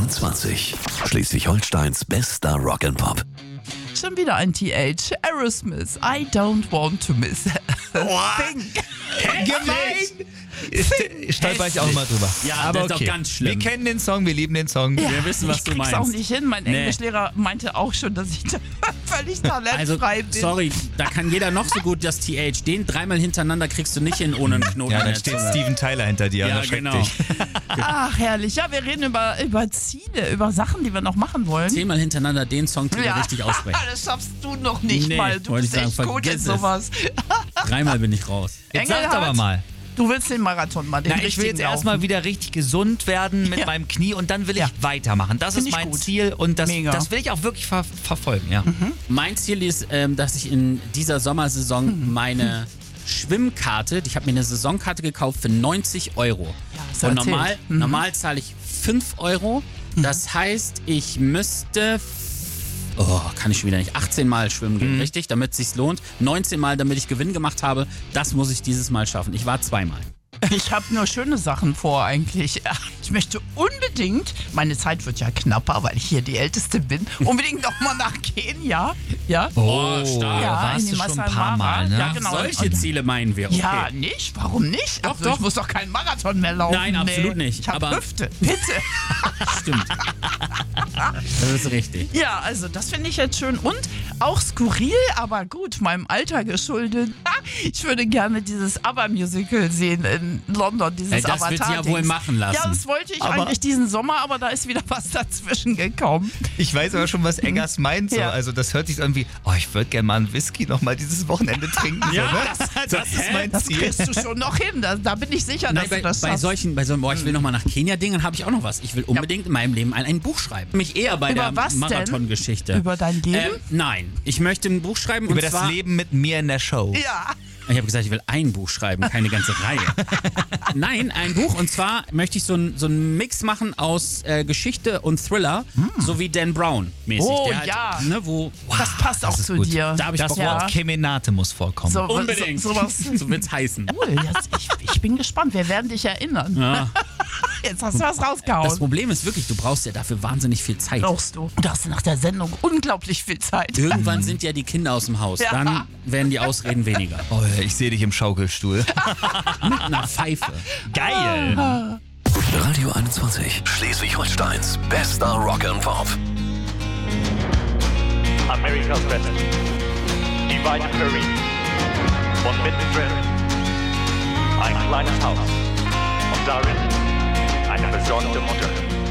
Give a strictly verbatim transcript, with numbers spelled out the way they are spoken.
einundzwanzig. Schleswig-Holsteins bester Rock'n'Pop. Schon wieder ein T H. Aerosmith. I don't want to miss a thing. Gemein! Stolper ich auch immer drüber. Ja, aber das ist okay. doch ganz schlimm. Wir kennen den Song, wir lieben den Song. Ja, Wir wissen, was ich du krieg's meinst. auch nicht hin. Mein Nee. Englischlehrer meinte auch schon, dass ich da völlig Also, talentfrei bin. sorry, da kann jeder noch so gut das T H. Den dreimal hintereinander kriegst du nicht hin ohne einen Knoten. Ja, in dann der steht Zunge. Steven Tyler hinter dir. Ja, und erschreckt genau. dich. Ach, herrlich. Ja, wir reden über, über Ziele, über Sachen, die wir noch machen wollen. Zehnmal hintereinander den Songtitel Ja, richtig aussprechen. das schaffst du noch nicht Nee, mal. Du wollte bist ich sagen, echt gut in vergiss es. sowas. Dreimal bin ich raus. Jetzt Engelhardt, sagt aber mal. Du willst den Marathon mal, den Na, ich will jetzt richtigen erstmal laufen. wieder richtig gesund werden mit Ja. meinem Knie und dann will Ja. ich weitermachen. Das Find ist ich mein gut. Ziel und das, Mega. das will ich auch wirklich ver verfolgen. Ja. Mein Ziel ist, ähm, dass ich in dieser Sommersaison meine Schwimmkarte, ich habe mir eine Saisonkarte gekauft für neunzig Euro. Ja, hast du Und erzählt. normal, Mhm. normal zahle ich fünf Euro. Das heißt, ich müsste, oh, kann ich schon wieder nicht, achtzehn Mal schwimmen gehen, richtig? Damit es sich lohnt. neunzehn Mal, damit ich Gewinn gemacht habe. Das muss ich dieses Mal schaffen. Ich war zweimal. Ich habe nur schöne Sachen vor eigentlich. Ich möchte unbedingt, meine Zeit wird ja knapper, weil ich hier die Älteste bin, unbedingt nochmal nach Kenia. Ja, Oh, stark. ja warst in du die schon ein Masai paar Mara. Mal, ne? Ja, genau. Solche Und- Ziele meinen wir, okay. Ja, nicht? Warum nicht? Doch, also, doch. Ich muss doch keinen Marathon mehr laufen. Nein, absolut nicht. Ich habe Aber- Hüfte, bitte. Stimmt. Das ist richtig. Ja, also das finde ich jetzt schön. Und auch skurril, aber gut, meinem Alter geschuldet. Ich würde gerne dieses ABBA-Musical sehen in London, dieses Ey, das Avatar. wird sie ja wohl machen lassen. Ja, das wollte ich Aber- eigentlich diesen Sommer, aber da ist wieder was dazwischen gekommen. Ich weiß aber schon, was Eggers meint. So. Ja. Also das hört sich so irgendwie, oh, ich würde gerne mal einen Whisky nochmal dieses Wochenende trinken. Ja, so, ne? das- das ist hä? mein Das Ziel. kriegst du schon noch hin. Da, da bin ich sicher, Nein, dass bei, du das bei schaffst. solchen, bei so, boah, ich will nochmal nach Kenia-Dingen, habe ich auch noch was. Ich will unbedingt in meinem Leben ein, ein Buch schreiben. Mich eher bei Über der was denn? Marathon-Geschichte. Über dein Leben? Ähm, nein, ich möchte ein Buch schreiben Über und das zwar, Leben mit mir in der Show. Ja. ich habe gesagt, ich will ein Buch schreiben, keine ganze Reihe. Nein, ein Buch und zwar möchte ich so einen so einen Mix machen aus äh, Geschichte und Thriller, so wie Dan Brown mäßig. Oh, Der halt, ja. Ne, wo, Das passt auch das ist zu gut. dir. Da hab ich Das Bock Ja. Wort Kemenate muss vorkommen. So, unbedingt. So, sowas. So wird's heißen. Cool, das, ich, ich bin gespannt. Wir werden dich erinnern. Ja. Jetzt hast du was Das rausgehauen. Problem ist wirklich, du brauchst ja dafür wahnsinnig viel Zeit. Brauchst du. Du hast nach der Sendung unglaublich viel Zeit. Irgendwann sind ja die Kinder aus dem Haus. Ja. Dann werden die Ausreden weniger. Oh, ich sehe dich im Schaukelstuhl. Mit einer Pfeife. Geil. Radio einundzwanzig. Schleswig-Holsteins bester Rock'n'Pop. Amerikas Best. Die weite Prairie. Und mittendrin ein kleines Haus. Und darin eine besorgte Mutter.